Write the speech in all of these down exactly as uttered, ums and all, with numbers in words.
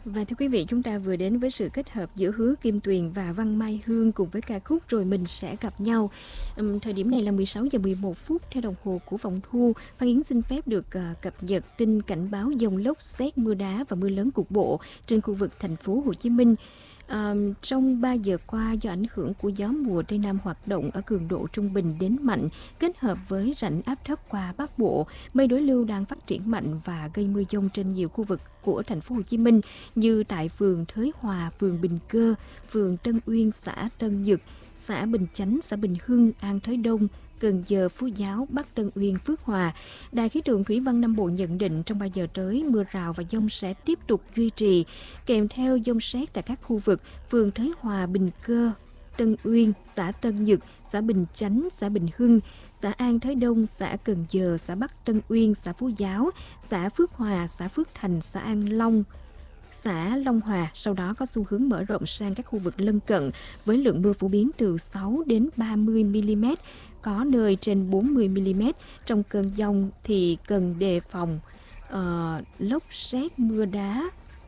Và thưa quý vị, chúng ta vừa đến với sự kết hợp giữa Hứa Kim Tuyền và Văn Mai Hương cùng với ca khúc Rồi Mình Sẽ Gặp Nhau. Um, thời điểm này là mười sáu giờ mười một phút theo đồng hồ của phòng thu. Phan Yến xin phép được uh, cập nhật tin cảnh báo dông lốc, sét, mưa đá và mưa lớn cục bộ trên khu vực thành phố Hồ Chí Minh. À, trong ba giờ qua, do ảnh hưởng của gió mùa Tây Nam hoạt động ở cường độ trung bình đến mạnh, kết hợp với rãnh áp thấp qua Bắc Bộ, mây đối lưu đang phát triển mạnh và gây mưa dông trên nhiều khu vực của thành phố Hồ Chí Minh như tại phường Thới Hòa, phường Bình Cơ, phường Tân Uyên, xã Tân Nhật, xã Bình Chánh, xã Bình Hưng, An Thới Đông, Cần Giờ, Phú Giáo, Bắc Tân Uyên, Phước Hòa. Đài khí tượng thủy văn Nam Bộ nhận định trong ba giờ tới, mưa rào và dông sẽ tiếp tục duy trì, kèm theo dông sét tại các khu vực phường Thới Hòa, Bình Cơ, Tân Uyên, xã Tân Nhật, xã Bình Chánh, xã Bình Hưng, xã An Thới Đông, xã Cần Giờ, xã Bắc Tân Uyên, xã Phú Giáo, xã Phước Hòa, xã Phước Thành, xã An Long, xã Long Hòa, sau đó có xu hướng mở rộng sang các khu vực lân cận với lượng mưa phổ biến từ sáu đến ba mươi mi-li-mét, có nơi trên bốn mươi mi-li-mét. Trong cơn dông thì cần đề phòng uh, lốc sét, mưa đá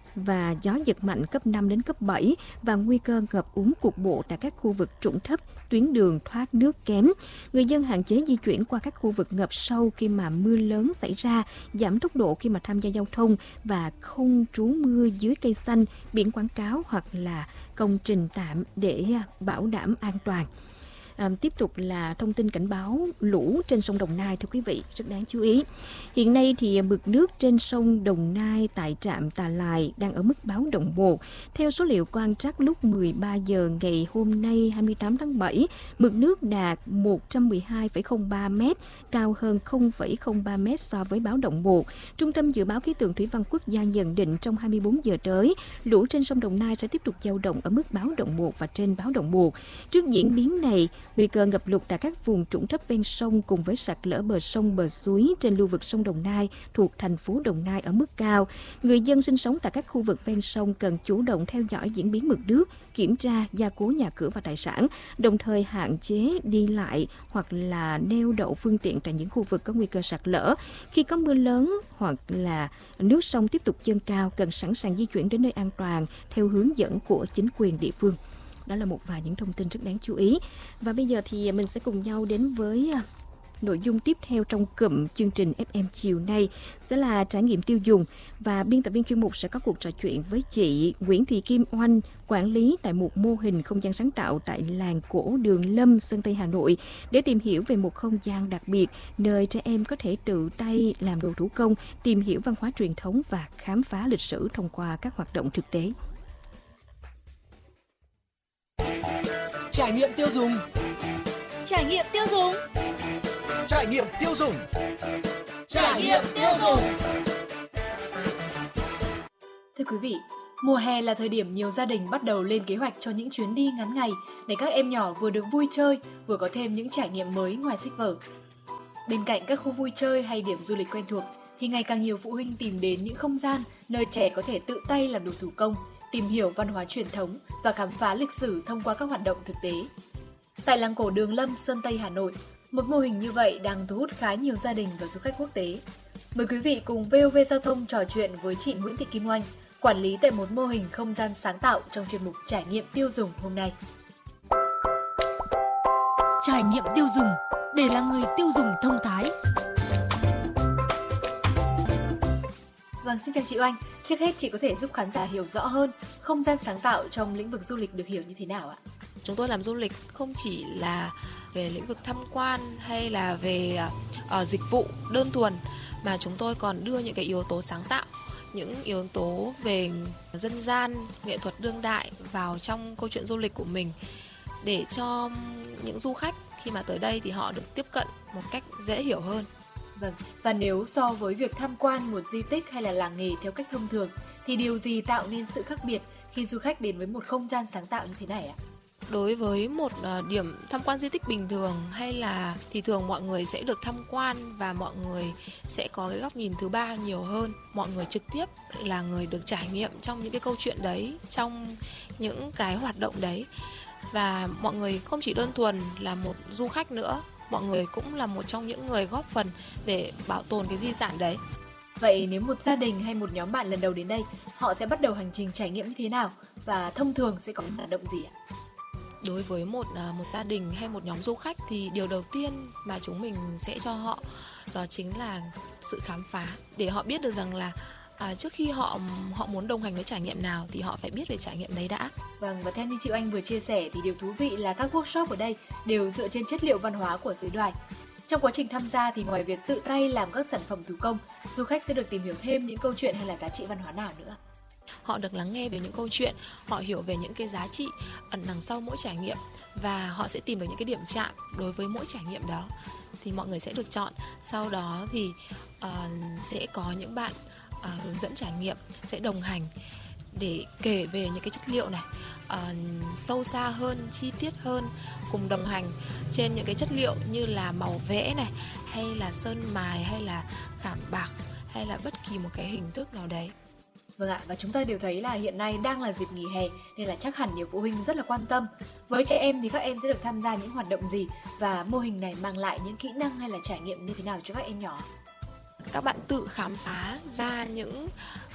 và gió giật mạnh cấp năm đến cấp bảy và nguy cơ ngập úng cục bộ tại các khu vực trũng thấp, tuyến đường thoát nước kém. Người dân hạn chế di chuyển qua các khu vực ngập sâu khi mà mưa lớn xảy ra, giảm tốc độ khi mà tham gia giao thông và không trú mưa dưới cây xanh, biển quảng cáo hoặc là công trình tạm để bảo đảm an toàn. À, tiếp tục là thông tin cảnh báo lũ trên sông Đồng Nai, thưa quý vị, rất đáng chú ý. Hiện nay thì mực nước trên sông Đồng Nai tại trạm Tà Lài đang ở mức báo động một. Theo số liệu quan trắc lúc mười ba giờ ngày hôm nay hai mươi tám tháng bảy, mực nước đạt một trăm mười hai phẩy không ba mét, cao hơn không phẩy không ba mét so với báo động một. Trung tâm Dự báo Khí tượng Thủy văn Quốc gia nhận định trong hai mươi bốn giờ tới, lũ trên sông Đồng Nai sẽ tiếp tục dao động ở mức báo động một và trên báo động một. Trước diễn biến này, nguy cơ ngập lụt tại các vùng trũng thấp ven sông cùng với sạt lở bờ sông bờ suối trên lưu vực sông Đồng Nai thuộc thành phố Đồng Nai ở mức cao. Người dân sinh sống tại các khu vực ven sông cần chủ động theo dõi diễn biến mực nước, kiểm tra gia cố nhà cửa và tài sản, đồng thời hạn chế đi lại hoặc là neo đậu phương tiện tại những khu vực có nguy cơ sạt lở. Khi có mưa lớn hoặc là nước sông tiếp tục dâng cao, cần sẵn sàng di chuyển đến nơi an toàn theo hướng dẫn của chính quyền địa phương. Đó là một vài những thông tin rất đáng chú ý. Và bây giờ thì mình sẽ cùng nhau đến với nội dung tiếp theo trong cụm chương trình ép em chiều nay sẽ là trải nghiệm tiêu dùng, và biên tập viên chuyên mục sẽ có cuộc trò chuyện với chị Nguyễn Thị Kim Oanh, quản lý tại một mô hình không gian sáng tạo tại làng cổ Đường Lâm, Sơn Tây, Hà Nội, để tìm hiểu về một không gian đặc biệt nơi trẻ em có thể tự tay làm đồ thủ công, tìm hiểu văn hóa truyền thống và khám phá lịch sử thông qua các hoạt động thực tế. Trải nghiệm tiêu dùng. Trải nghiệm tiêu dùng. Trải nghiệm tiêu dùng. Trải nghiệm tiêu dùng. Thưa quý vị, mùa hè là thời điểm nhiều gia đình bắt đầu lên kế hoạch cho những chuyến đi ngắn ngày để các em nhỏ vừa được vui chơi, vừa có thêm những trải nghiệm mới ngoài sách vở. Bên cạnh các khu vui chơi hay điểm du lịch quen thuộc, thì ngày càng nhiều phụ huynh tìm đến những không gian nơi trẻ có thể tự tay làm đồ thủ công, tìm hiểu văn hóa truyền thống và khám phá lịch sử thông qua các hoạt động thực tế. Tại làng cổ Đường Lâm, Sơn Tây, Hà Nội, một mô hình như vậy đang thu hút khá nhiều gia đình và du khách quốc tế. Mời quý vị cùng vê o vê Giao thông trò chuyện với chị Nguyễn Thị Kim Oanh, quản lý tại một mô hình không gian sáng tạo trong chuyên mục Trải nghiệm tiêu dùng hôm nay. Trải nghiệm tiêu dùng để là người tiêu dùng thông thái. Vâng, xin chào chị Oanh. Trước hết chị có thể giúp khán giả hiểu rõ hơn không gian sáng tạo trong lĩnh vực du lịch được hiểu như thế nào ạ? Chúng tôi làm du lịch không chỉ là về lĩnh vực tham quan hay là về uh, dịch vụ đơn thuần, mà chúng tôi còn đưa những cái yếu tố sáng tạo, những yếu tố về dân gian, nghệ thuật đương đại vào trong câu chuyện du lịch của mình, để cho những du khách khi mà tới đây thì họ được tiếp cận một cách dễ hiểu hơn. Vâng, và nếu so với việc tham quan một di tích hay là làng nghề theo cách thông thường, thì điều gì tạo nên sự khác biệt khi du khách đến với một không gian sáng tạo như thế này ạ? Đối với một điểm tham quan di tích bình thường hay là thì thường mọi người sẽ được tham quan và mọi người sẽ có cái góc nhìn thứ ba nhiều hơn. Mọi người trực tiếp là người được trải nghiệm trong những cái câu chuyện đấy, trong những cái hoạt động đấy. Và mọi người không chỉ đơn thuần là một du khách nữa, mọi người cũng là một trong những người góp phần để bảo tồn cái di sản đấy. Vậy nếu một gia đình hay một nhóm bạn lần đầu đến đây, họ sẽ bắt đầu hành trình trải nghiệm như thế nào và thông thường sẽ có những hoạt động gì ạ? Đối với một một gia đình hay một nhóm du khách thì điều đầu tiên mà chúng mình sẽ cho họ đó chính là sự khám phá, để họ biết được rằng là à, trước khi họ họ muốn đồng hành với trải nghiệm nào thì họ phải biết về trải nghiệm đấy đã. Vâng, và theo như chị Oanh vừa chia sẻ thì điều thú vị là các workshop ở đây đều dựa trên chất liệu văn hóa của xứ Đoài. Trong quá trình tham gia thì ngoài việc tự tay làm các sản phẩm thủ công, du khách sẽ được tìm hiểu thêm những câu chuyện hay là giá trị văn hóa nào nữa. Họ được lắng nghe về những câu chuyện, họ hiểu về những cái giá trị ẩn đằng sau mỗi trải nghiệm và họ sẽ tìm được những cái điểm chạm đối với mỗi trải nghiệm đó. Thì mọi người sẽ được chọn. Sau đó thì uh, sẽ có những bạn uh, hướng dẫn trải nghiệm sẽ đồng hành để kể về những cái chất liệu này uh, sâu xa hơn, chi tiết hơn, cùng đồng hành trên những cái chất liệu như là màu vẽ này, hay là sơn mài, hay là khảm bạc, hay là bất kỳ một cái hình thức nào đấy. Vâng ạ, và chúng ta đều thấy là hiện nay đang là dịp nghỉ hè nên là chắc hẳn nhiều phụ huynh rất là quan tâm. Với trẻ em thì các em sẽ được tham gia những hoạt động gì và mô hình này mang lại những kỹ năng hay là trải nghiệm như thế nào cho các em nhỏ? Các bạn tự khám phá ra những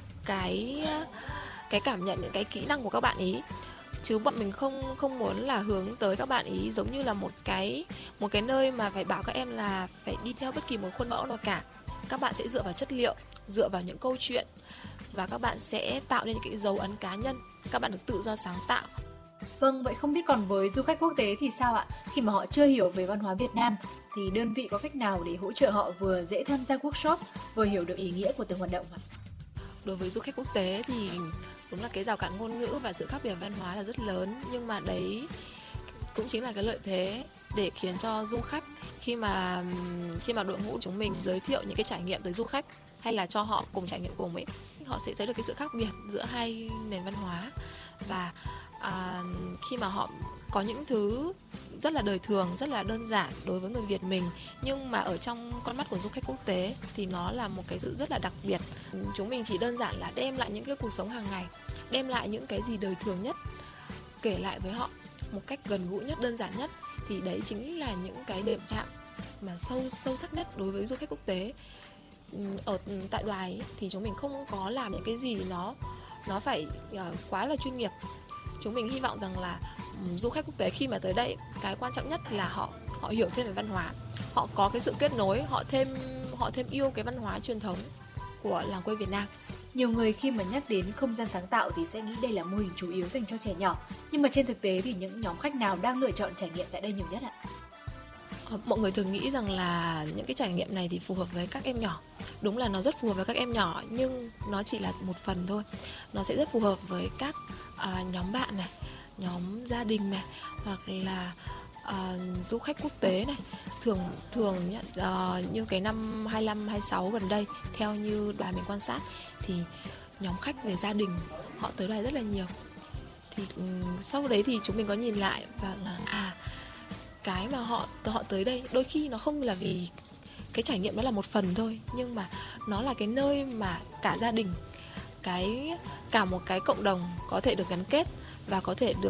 cái cái cảm nhận, những cái kỹ năng của các bạn ý, chứ bọn mình không không muốn là hướng tới các bạn ý giống như là một cái một cái nơi mà phải bảo các em là phải đi theo bất kỳ một khuôn mẫu nào cả. Các bạn sẽ dựa vào chất liệu, dựa vào những câu chuyện và các bạn sẽ tạo nên những cái dấu ấn cá nhân. Các bạn được tự do sáng tạo. Vâng, vậy không biết còn với du khách quốc tế thì sao ạ? Khi mà họ chưa hiểu về văn hóa Việt Nam thì đơn vị có cách nào để hỗ trợ họ vừa dễ tham gia workshop, vừa hiểu được ý nghĩa của từng hoạt động ạ? Đối với du khách quốc tế thì đúng là cái rào cản ngôn ngữ và sự khác biệt văn hóa là rất lớn, nhưng mà đấy cũng chính là cái lợi thế để khiến cho du khách khi mà khi mà đội ngũ chúng mình giới thiệu những cái trải nghiệm tới du khách hay là cho họ cùng trải nghiệm cùng ấy, họ sẽ thấy được cái sự khác biệt giữa hai nền văn hóa. Và à, khi mà họ có những thứ rất là đời thường, rất là đơn giản đối với người Việt mình, nhưng mà ở trong con mắt của du khách quốc tế thì nó là một cái sự rất là đặc biệt. Chúng mình chỉ đơn giản là đem lại những cái cuộc sống hàng ngày, đem lại những cái gì đời thường nhất, kể lại với họ một cách gần gũi nhất, đơn giản nhất, thì đấy chính là những cái điểm chạm mà sâu sâu sắc nhất đối với du khách quốc tế. Ở tại Đoài ấy, thì chúng mình không có làm những cái gì nó nó phải uh, quá là chuyên nghiệp. Chúng mình hy vọng rằng là um, du khách quốc tế khi mà tới đây, cái quan trọng nhất là họ họ hiểu thêm về văn hóa, họ có cái sự kết nối, họ thêm họ thêm yêu cái văn hóa truyền thống của làng quê Việt Nam. Nhiều người khi mà nhắc đến không gian sáng tạo thì sẽ nghĩ đây là mô hình chủ yếu dành cho trẻ nhỏ. Nhưng mà trên thực tế thì những nhóm khách nào đang lựa chọn trải nghiệm tại đây nhiều nhất ạ? Mọi người thường nghĩ rằng là những cái trải nghiệm này thì phù hợp với các em nhỏ. Đúng là nó rất phù hợp với các em nhỏ, nhưng nó chỉ là một phần thôi. Nó sẽ rất phù hợp với các uh, nhóm bạn này, nhóm gia đình này, hoặc là uh, du khách quốc tế này. Thường thường uh, như cái năm hai lăm hai sáu gần đây, theo như đoàn mình quan sát thì nhóm khách về gia đình họ tới Đoài rất là nhiều. Thì um, sau đấy thì chúng mình có nhìn lại và là à cái mà họ họ tới đây đôi khi nó không là vì cái trải nghiệm đó là một phần thôi, nhưng mà nó là cái nơi mà cả gia đình, cái cả một cái cộng đồng có thể được gắn kết và có thể được